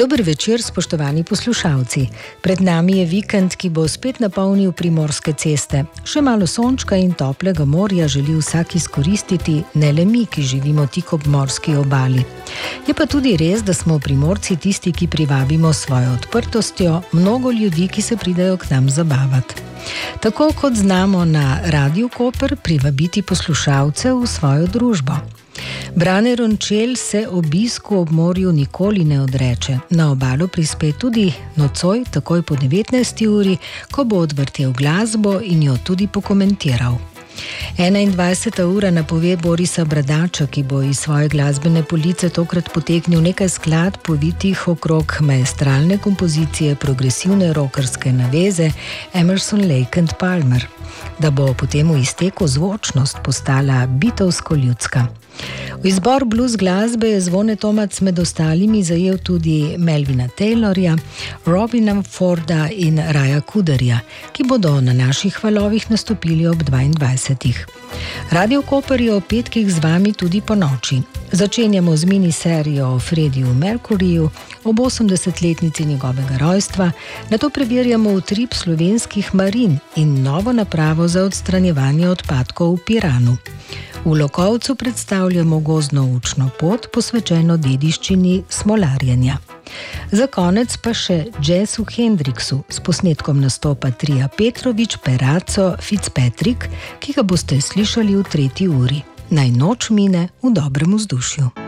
Dober večer, spoštovani poslušalci. Pred nami je vikend, ki bo spet napolnil primorske ceste. Še malo sončka in toplega morja želi vsak izkoristiti, ne le mi, ki živimo tik ob morski obali. Je pa tudi res, da smo Primorci tisti, ki privabimo svojo odprtostjo mnogo ljudi, ki se pridejo k nam zabavati. Tako kot znamo na Radiu Koper privabiti poslušalce v svojo družbo. Brane Rončelj se obisku ob morju nikoli ne odreče. Na obalo prispe tudi nocoj, takoj po 19. uri, ko bo odvrtel glasbo in jo tudi pokomentiral. 21. ura napove Borisa Bradača, ki bo iz svoje glasbene police tokrat potegnil nekaj skladb povitih okrog maestralne kompozicije progresivne rockerske naveze Emerson, Lake and Palmer, da bo potem v izteku zvočnost postala bitovsko-ljudska. V izbor blues glasbe je Zvone Tomac med ostalimi zajel tudi Melvina Taylorja, Robina Forda in Raja Kuderja, ki bodo na naših valovih nastopili ob 22. Radio Koper je ob petkih z vami tudi po noči. Začenjamo z miniserijo o Freddiju Mercuryju ob 80-letnici njegovega rojstva, nato preverjamo utrip slovenskih marin in novo napravo za odstranjevanje odpadkov v Piranu. V Lokovcu predstavljamo gozdno učno pot, posvečeno dediščini smolarjenja. Za konec pa še jazz v Hendrixu s posnetkom nastopa tria Petrović, Perazzo, Fitzpatrick, ki ga boste slišali v 3. uri. Naj noč mine v dobrem vzdušju.